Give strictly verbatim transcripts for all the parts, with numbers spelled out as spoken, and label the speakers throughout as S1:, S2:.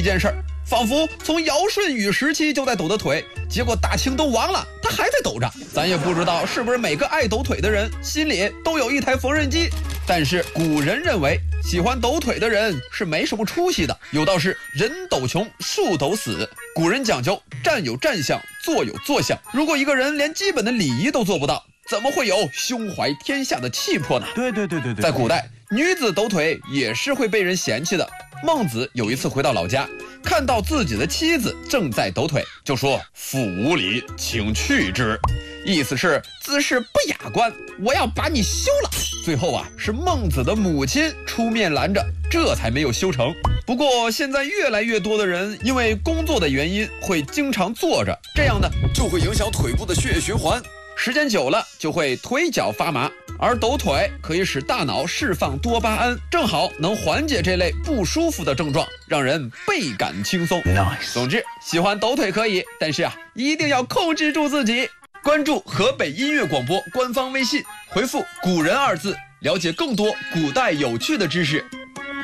S1: 件事儿，仿佛从尧舜禹时期就在抖的腿，结果大清都亡了，他还在抖着。咱也不知道是不是每个爱抖腿的人心里都有一台缝纫机，但是古人认为喜欢抖腿的人是没什么出息的。有道是人抖穷，树抖死。古人讲究站有站相，坐有坐相。如果一个人连基本的礼仪都做不到，怎么会有胸怀天下的气魄呢？
S2: 对对对对对，
S1: 在古代，女子抖腿也是会被人嫌弃的。孟子有一次回到老家，看到自己的妻子正在抖腿，就说：“妇无礼，请去之。”意思是姿势不雅观，我要把你休了。最后啊，是孟子的母亲出面拦着，这才没有修成。不过现在越来越多的人因为工作的原因会经常坐着，这样呢就会影响腿部的血液循环，时间久了就会腿脚发麻。而抖腿可以使大脑释放多巴胺，正好能缓解这类不舒服的症状，让人倍感轻松。
S2: Nice。
S1: 总之，喜欢抖腿可以，但是啊，一定要控制住自己。关注河北音乐广播官方微信，回复“古人”二字，了解更多古代有趣的知识。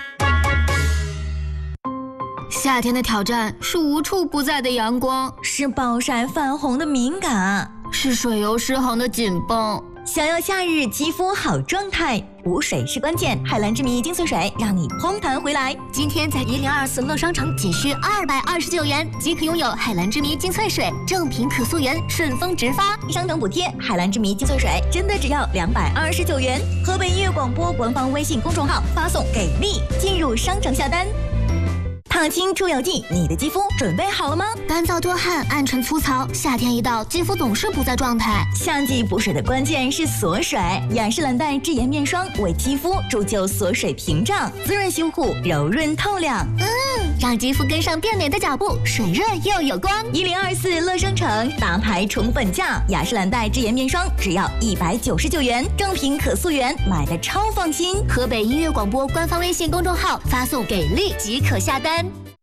S3: 夏天的挑战是无处不在的阳光，
S4: 是暴晒泛红的敏感，
S3: 是水油失衡的紧绷。
S4: 想要夏日肌肤好状态，补水是关键。海蓝之谜精粹水让你嘭弹回来。
S3: 今天在一零二四乐商城仅需二百二十九元即可拥有海蓝之谜精粹水，正品可溯源，顺丰直发，
S4: 商城补贴。海蓝之谜精粹水真的只要两百二十九元。河北音乐广播官方微信公众号发送给力，进入商城下单。烫青出油剂，你的肌肤准备好了吗？
S3: 干燥多汗，暗沉粗糙，夏天一到，肌肤总是不在状态。
S4: 夏季补水的关键是锁水，雅诗兰黛智妍面霜为肌肤铸就锁水屏障，滋润修护，柔润透亮。
S3: 嗯，让肌肤跟上变美的脚步，水润又有光。
S4: 一零二四乐商城大牌宠粉价，雅诗兰黛智妍面霜只要一百九十九元，正品可溯源，买的超放心。
S3: 河北音乐广播官方微信公众号发送给力即可下单。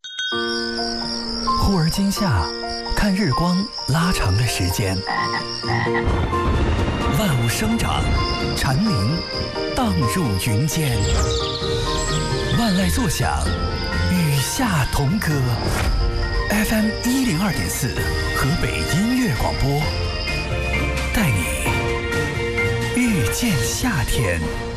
S5: 忽而今夏，看日光拉长了时间，万物生长，蝉鸣荡入云间，万籁作响，与夏同歌。F M 一零二点四，河北音乐广播，带你遇见夏天。